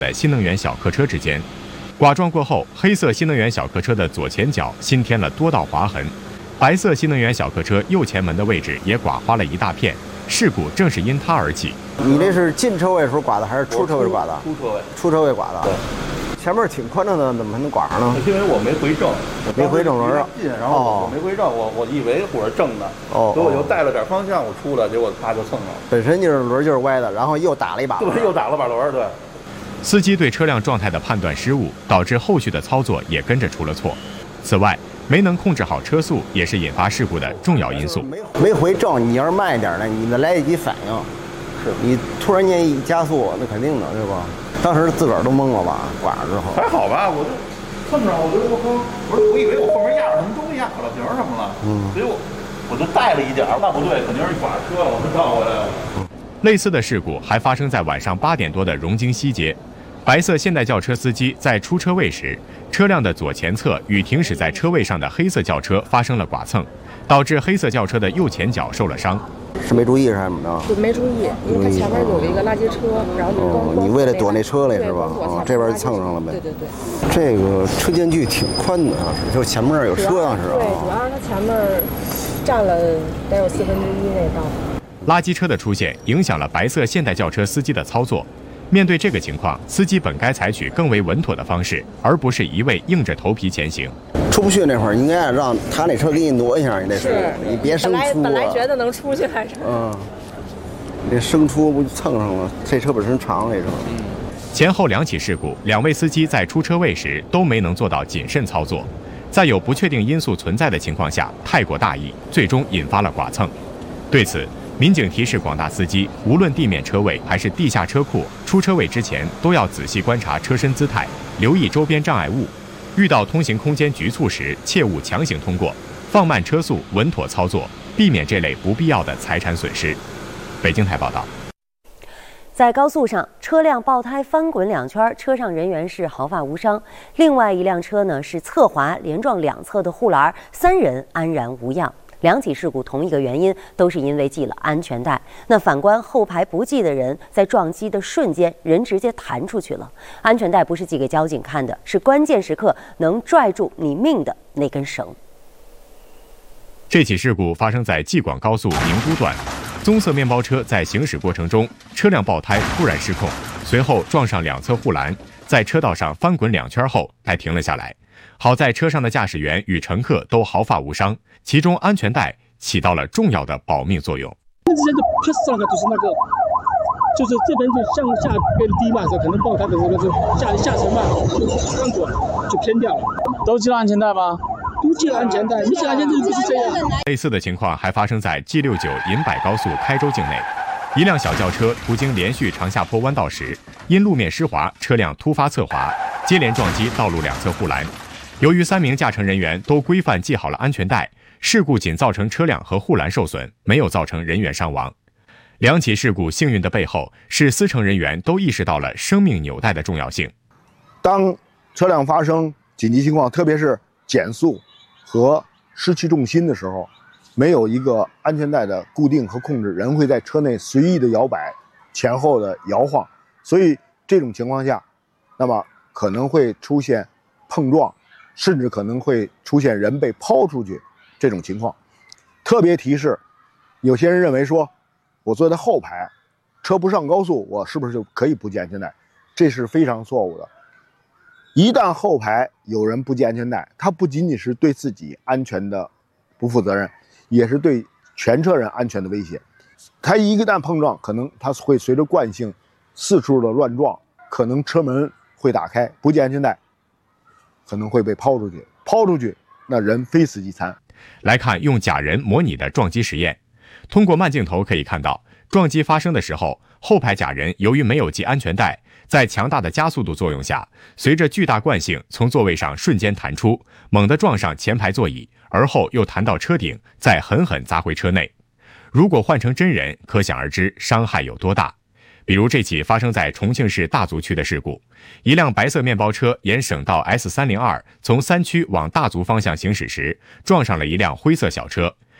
在新能源小客车之间。剐撞过后，黑色新能源小客车的左前角新添了多道划痕，白色新能源小客车右前门的位置也刮花了一大片。事故正是因它而起。 你这是进车位的时候刮的，还是出车位刮的？出车位刮的。 对。 前面挺宽敞的，怎么还能刮上呢？ 因为我没回正， 没回正轮啊。 然后我没回正，我以为我是正的，所以我就带了点方向，我出来，结果啪就蹭上了。 本身就是轮就是歪的，然后又打了一把。 对，又打了把轮，对。 司机对车辆状态的判断失误，导致后续的操作也跟着出了错。此外，没能控制好车速，也是引发事故的重要因素。 没回正，你要是慢一点呢，你得来得及反应。是你突然间一加速，那肯定的，对吧？当时自个儿都懵了吧？刮上之后还好吧，我就蹭上，我觉得我以为我后面压着什么东西压可乐瓶什么了，所以我就带了一点，那不对，肯定是刮车了，我就倒回来了。 类似的事故还发生在晚上8点多的荣京西街，白色现代轿车司机在出车位时，车辆的左前侧与停驶在车位上的黑色轿车发生了剐蹭，导致黑色轿车的右前角受了伤。 是没注意是怎么着？ 对，没注意，因为它前面有一个垃圾车，然后你为了躲那车来是吧？这边蹭上了呗。 对。 这个车间距挺宽的啊，就前面有车样是吧？ 对，主要是它前面占了得有1/4那道。 垃圾车的出现影响了白色现代轿车司机的操作。面对这个情况，司机本该采取更为稳妥的方式，而不是一味硬着头皮前行。 出不去那会儿，应该让他那车给你挪一下，你那是， 你别生出。 本来觉得能出去来着。 你生出不就蹭上了？这车本身长，这车。 前后2起事故，2位司机在出车位时都没能做到谨慎操作，在有不确定因素存在的情况下太过大意，最终引发了剐蹭。对此，民警提示广大司机，无论地面车位还是地下车库，出车位之前都要仔细观察车身姿态，留意周边障碍物。遇到通行空间局促时，切勿强行通过，放慢车速，稳妥操作，避免这类不必要的财产损失。北京台报道。 在高速上，车辆爆胎翻滚2圈，车上人员是毫发无伤。另外一辆车呢是侧滑连撞2侧的护栏，3人安然无恙。2起事故同一个原因，都是因为系了安全带。那反观后排不系的人，在撞击的瞬间，人直接弹出去了。安全带不是系给交警看的，是关键时刻能拽住你命的那根绳。 这起事故发生在济广高速宁都段，棕色面包车在行驶过程中，车辆爆胎突然失控，随后撞上2侧护栏，在车道上翻滚2圈后才停了下来。好在车上的驾驶员与乘客都毫发无伤，其中安全带起到了重要的保命作用。 之前就啪上来就是那个，就是这边就向下变低嘛，可能爆胎的这个就下沉嘛，就翻滚就偏掉了。都系了安全带吗？都系了安全带，没系安全带就是这样。 类似的情况还发生在 G69银柏高速开州境内，一辆小轿车途经连续长下坡弯道时，因路面湿滑，车辆突发侧滑，接连撞击道路2侧护栏。由于3名驾乘人员都规范系好了安全带，事故仅造成车辆和护栏受损，没有造成人员伤亡。2起事故幸运的背后，是司乘人员都意识到了生命纽带的重要性。 当车辆发生紧急情况，特别是减速和失去重心的时候，没有一个安全带的固定和控制，人会在车内随意的摇摆，前后的摇晃，所以这种情况下，那么可能会出现碰撞，甚至可能会出现人被抛出去这种情况。特别提示，有些人认为说，我坐在后排，车不上高速，我是不是就可以不系安全带？这是非常错误的。一旦后排有人不系安全带，他不仅仅是对自己安全的不负责任，也是对全车人安全的威胁。他一旦碰撞，可能他会随着惯性四处的乱撞，可能车门会打开，不系安全带可能会被抛出去，那人非死即残。 来看用假人模拟的撞击实验，通过慢镜头可以看到，撞击发生的时候，后排假人由于没有系安全带，在强大的加速度作用下，随着巨大惯性从座位上瞬间弹出，猛地撞上前排座椅，而后又弹到车顶，再狠狠砸回车内。如果换成真人，可想而知伤害有多大。比如这起发生在重庆市大足区的事故，一辆白色面包车沿省道 S302 从3区往大足方向行驶时，撞上了一辆灰色小车。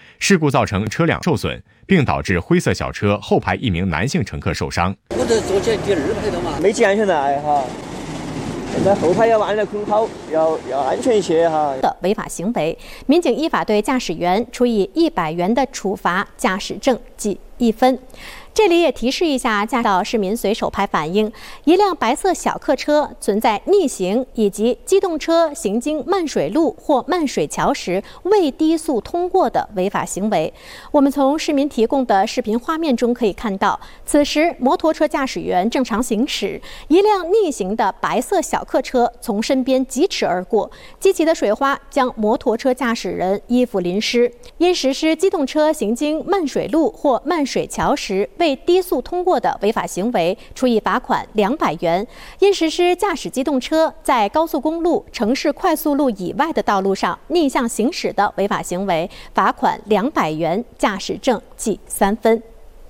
事故造成车辆受损，并导致灰色小车后排一名男性乘客受伤。 我这坐起第二排的嘛， 没系安全带哈。现在后排要按了空跑，要安全一些哈。 的违法行为，民警依法对驾驶员处以100元的处罚，驾驶证记1分。这里也提示一下驾校市民随手拍反映，一辆白色小客车存在逆行以及机动车行经漫水路或漫水桥时未低速通过的违法行为。我们从市民提供的视频画面中可以看到，此时摩托车驾驶员正常行驶，一辆逆行的白色小客车从身边疾驰而过，激起的水花将摩托车驾驶人衣服淋湿。因实施机动车行经漫水路或漫水桥时未低速通过的违法行为，处以罚款200元；因实施驾驶机动车在高速公路、城市快速路以外的道路上逆向行驶的违法行为，罚款200元，驾驶证记3分。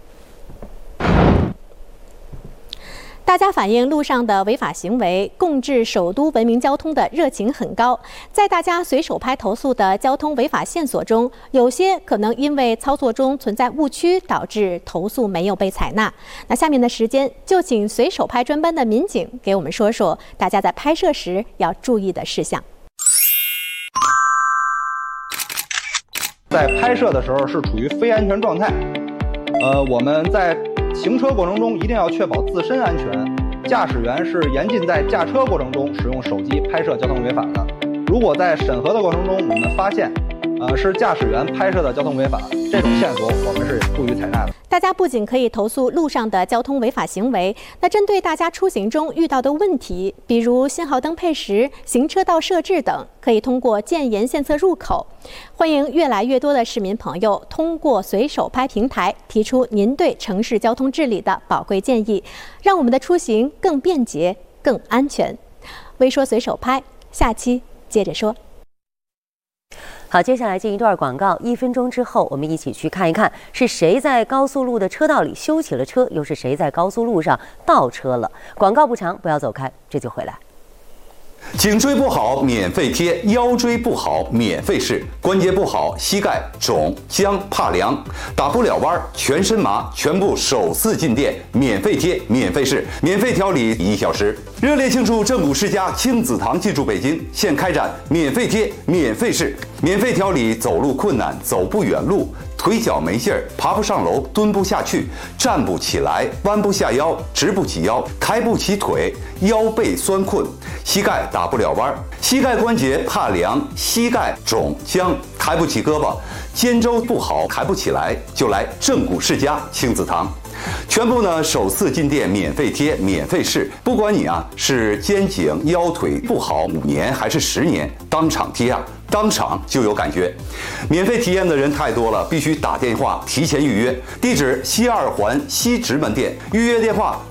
大家反映路上的违法行为，共治首都文明交通的热情很高。在大家随手拍投诉的交通违法线索中，有些可能因为操作中存在误区，导致投诉没有被采纳。那下面的时间就请随手拍专班的民警给我们说说大家在拍摄时要注意的事项。 在拍摄的时候是处于非安全状态，我们在行车过程中一定要确保自身安全，驾驶员是严禁在驾车过程中使用手机拍摄交通违法的。如果在审核的过程中我们发现是驾驶员拍摄的交通违法，这种线索我们是不予采纳的。 大家不仅可以投诉路上的交通违法行为，那针对大家出行中遇到的问题，比如信号灯配时、行车道设置等，可以通过建言献策入口。欢迎越来越多的市民朋友通过随手拍平台提出您对城市交通治理的宝贵建议，让我们的出行更便捷、更安全。微说随手拍，下期接着说。 好，接下来进一段广告，1分钟之后，我们一起去看一看是谁在高速路的车道里修起了车，又是谁在高速路上倒车了。广告不长，不要走开，这就回来。 颈椎不好免费贴，腰椎不好免费试，关节不好膝盖肿僵怕凉打不了弯全身麻，全部首次进店免费贴免费试，免费调理1小时。热烈庆祝正骨世家亲子堂进驻北京，现开展免费贴免费试，免费调理走路困难、走不远路、腿脚没劲儿、爬不上楼、蹲不下去、站不起来、弯不下腰、直不起腰、抬不起腿、腰背酸困、膝盖打不了弯、膝盖关节怕凉、膝盖肿僵、抬不起胳膊、肩周不好、抬不起来，就来正骨世家亲子堂。全部呢首次进店免费贴免费试，不管你是肩颈腰腿不好5年还是10年，当场贴当场就有感觉。免费体验的人太多了，必须打电话提前预约。地址西2环西直门店，预约电话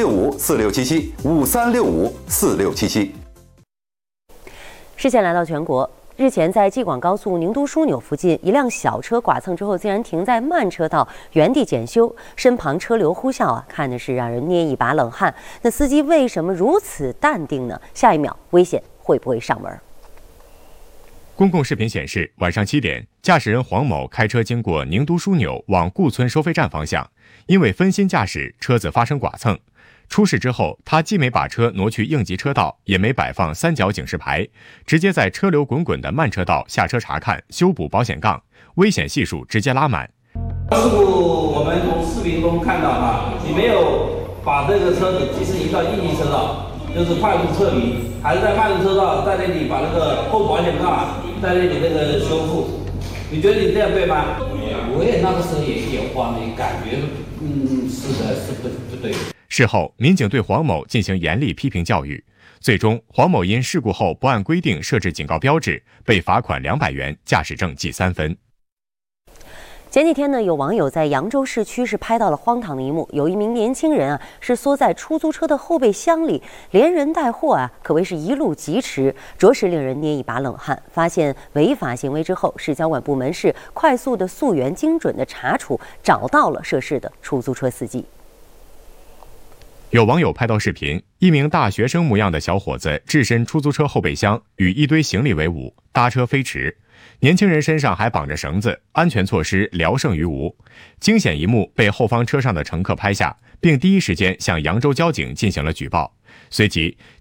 5365467753654677。 视线来到全国。日前，在济广高速宁都枢纽附近，一辆小车剐蹭之后，竟然停在慢车道原地检修，身旁车流呼啸看的是让人捏一把冷汗。那司机为什么如此淡定呢？下一秒，危险会不会上门？ 公共视频显示，晚上7点，驾驶人黄某开车经过宁都枢纽往顾村收费站方向，因为分心驾驶，车子发生剐蹭。出事之后，他既没把车挪去应急车道，也没摆放3角警示牌，直接在车流滚滚的慢车道下车查看、修补保险杠，危险系数直接拉满。 事故我们从视频中看到你没有把这个车子及时移到应急车道，就是快速撤离，还是在慢车道在那里把那个后保险杠在那里那个修复，你觉得你这样对吗？ 我也那个时候也有画面，感觉是的，是不对。 事后，民警对黄某进行严厉批评教育，最终黄某因事故后不按规定设置警告标志，被罚款200元，驾驶证记3分。 前几天呢，有网友在扬州市区是拍到了荒唐的一幕，有一名年轻人是缩在出租车的后备箱里，连人带货可谓是一路疾驰，着实令人捏一把冷汗。发现违法行为之后，市交管部门是快速的溯源、精准的查处，找到了涉事的出租车司机。 有网友拍到视频，一名大学生模样的小伙子置身出租车后备箱，与一堆行李为伍，搭车飞驰。 年轻人身上还绑着绳子，安全措施聊胜于无。惊险一幕被后方车上的乘客拍下，并第一时间向扬州交警进行了举报。随即，